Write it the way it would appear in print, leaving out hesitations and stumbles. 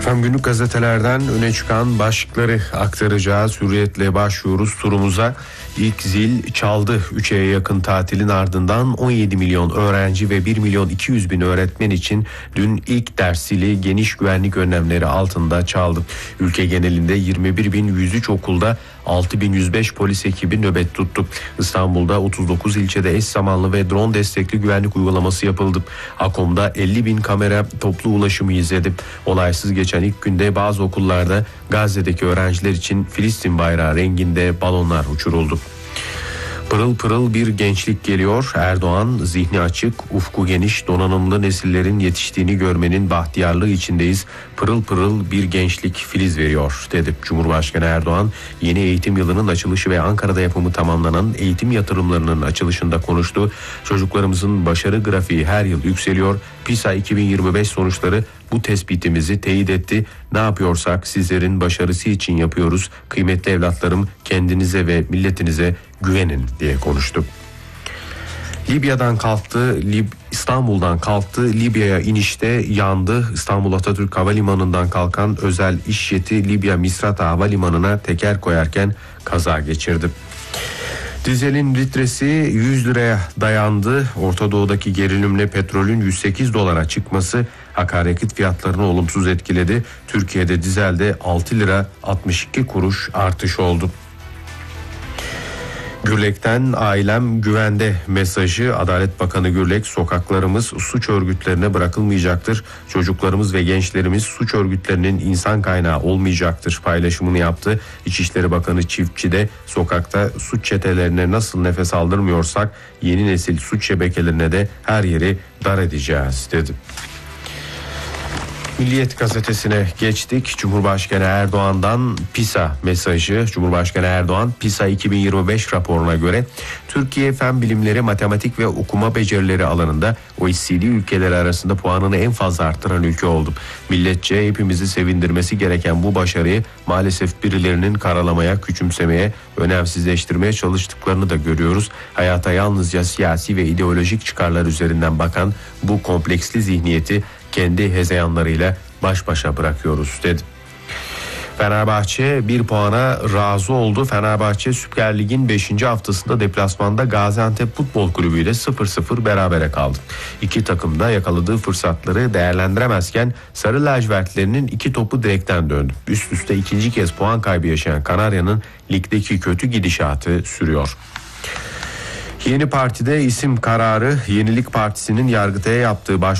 Efendim günlük gazetelerden öne çıkan başlıkları aktaracağız. Hürriyetle başlıyoruz turumuza. İlk zil çaldı. 3 aya yakın tatilin ardından 17 milyon öğrenci ve 1 milyon 200 bin öğretmen için dün ilk ders zili geniş güvenlik önlemleri altında çaldı. Ülke genelinde 21.103 okulda 6.105 polis ekibi nöbet tuttu. İstanbul'da 39 ilçede eş zamanlı ve drone destekli güvenlik uygulaması yapıldı. AKOM'da 50.000 kamera toplu ulaşımı izledi. Olaysız geçen ilk günde bazı okullarda Gazze'deki öğrenciler için Filistin bayrağı renginde balonlar uçuruldu. Pırıl pırıl bir gençlik geliyor. Erdoğan, zihni açık, ufku geniş, donanımlı nesillerin yetiştiğini görmenin bahtiyarlığı içindeyiz. Pırıl pırıl bir gençlik filiz veriyor dedi. Cumhurbaşkanı Erdoğan, yeni eğitim yılının açılışı ve Ankara'da yapımı tamamlanan eğitim yatırımlarının açılışında konuştu. Çocuklarımızın başarı grafiği her yıl yükseliyor. PISA 2025 sonuçları bu tespitimizi teyit etti. Ne yapıyorsak sizlerin başarısı için yapıyoruz. Kıymetli evlatlarım, kendinize ve milletinize güvenin diye konuştu. Libya'dan kalktı, İstanbul'dan kalktı, Libya'ya inişte yandı. İstanbul Atatürk Havalimanı'ndan kalkan özel iş jeti Libya Misrata Havalimanı'na teker koyarken kaza geçirdi. Dizelin litresi 100 liraya dayandı. Orta Doğu'daki gerilimle petrolün 108 dolara çıkması akaryakıt fiyatlarını olumsuz etkiledi. Türkiye'de dizelde 6 lira 62 kuruş artış oldu. Gürlek'ten ailem güvende mesajı. Adalet Bakanı Gürlek, sokaklarımız suç örgütlerine bırakılmayacaktır. Çocuklarımız ve gençlerimiz suç örgütlerinin insan kaynağı olmayacaktır paylaşımını yaptı. İçişleri Bakanı Çiftçi de sokakta suç çetelerine nasıl nefes aldırmıyorsak yeni nesil suç şebekelerine de her yeri dar edeceğiz dedi. Milliyet gazetesine geçtik. Cumhurbaşkanı Erdoğan'dan PISA mesajı. Cumhurbaşkanı Erdoğan, PISA 2025 raporuna göre Türkiye fen bilimleri, matematik ve okuma becerileri alanında OECD ülkeleri arasında puanını en fazla arttıran ülke oldu. Milletçe hepimizi sevindirmesi gereken bu başarıyı maalesef birilerinin karalamaya, küçümsemeye, önemsizleştirmeye çalıştıklarını da görüyoruz. Hayata yalnızca siyasi ve ideolojik çıkarlar üzerinden bakan bu kompleksli zihniyeti kendi hezeyanlarıyla baş başa bırakıyoruz dedi. Fenerbahçe 1 puana razı oldu. Fenerbahçe Süper Lig'in 5. haftasında deplasmanda Gaziantep Futbol Kulübü ile 0-0 berabere kaldı. İki takım da yakaladığı fırsatları değerlendiremezken Sarı Lacivertlerinin 2 topu direkten döndü. Üst üste ikinci kez puan kaybı yaşayan Kanarya'nın ligdeki kötü gidişatı sürüyor. Yeni Parti'de isim kararı. Yenilik Partisi'nin Yargıtay'a yaptığı